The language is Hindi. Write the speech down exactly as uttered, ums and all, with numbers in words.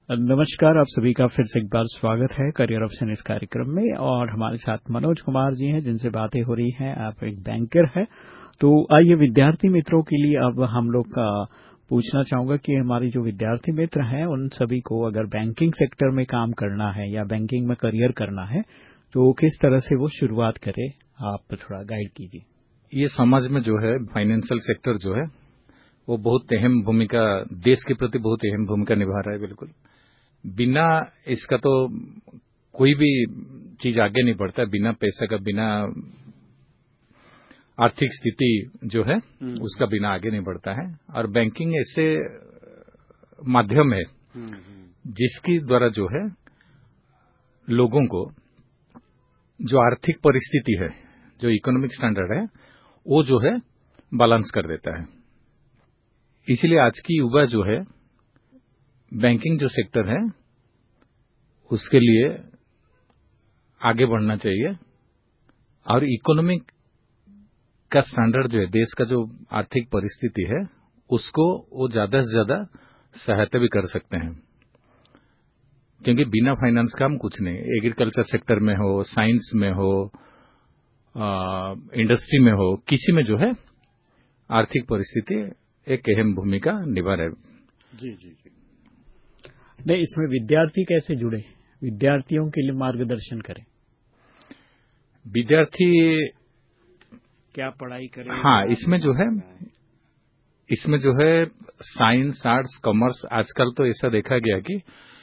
नमस्कार, आप सभी का फिर से एक बार स्वागत है करियर ऑप्शन इस कार्यक्रम में। और हमारे साथ मनोज कुमार जी हैं जिनसे बातें हो रही हैं। आप एक बैंकर है, तो आइए विद्यार्थी मित्रों के लिए अब हम लोग का पूछना चाहूंगा कि हमारे जो विद्यार्थी मित्र हैं उन सभी को अगर बैंकिंग सेक्टर में काम करना है या बैंकिंग में करियर करना है तो किस तरह से वो शुरुआत करे, आप थोड़ा गाइड कीजिए। ये समाज में जो है फाइनेंशियल सेक्टर जो है वो बहुत अहम भूमिका, देश के प्रति बहुत अहम भूमिका निभा रहा है। बिल्कुल बिना इसका तो कोई भी चीज आगे नहीं बढ़ता है। बिना पैसे का, बिना आर्थिक स्थिति जो है उसका बिना आगे नहीं बढ़ता है। और बैंकिंग ऐसे माध्यम है जिसके द्वारा जो है लोगों को जो आर्थिक परिस्थिति है, जो इकोनॉमिक स्टैंडर्ड है, वो जो है बैलेंस कर देता है। इसलिए आज की युवा जो है बैंकिंग जो सेक्टर है उसके लिए आगे बढ़ना चाहिए। और इकोनॉमिक का स्टैंडर्ड जो है, देश का जो आर्थिक परिस्थिति है, उसको वो ज्यादा से ज्यादा सहायता भी कर सकते हैं। क्योंकि बिना फाइनेंस का हम कुछ नहीं, एग्रीकल्चर सेक्टर में हो, साइंस में हो, इंडस्ट्री में हो, किसी में जो है आर्थिक परिस्थिति एक अहम भूमिका निभा रहे। जी जी जी नहीं, इसमें विद्यार्थी कैसे जुड़े, विद्यार्थियों के लिए मार्गदर्शन करें, विद्यार्थी क्या पढ़ाई करें। हाँ, इसमें जो है इसमें जो है साइंस, आर्ट्स, कॉमर्स, आजकल तो ऐसा देखा गया कि